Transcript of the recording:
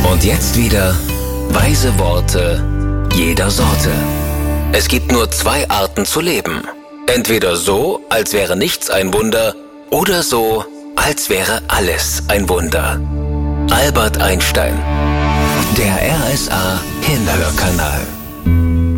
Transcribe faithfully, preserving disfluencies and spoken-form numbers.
Und jetzt wieder weise Worte jeder Sorte. Es gibt nur zwei Arten zu leben. Entweder so, als wäre nichts ein Wunder, oder so, als wäre alles ein Wunder. Albert Einstein. Der R S A Kinderhörkanal.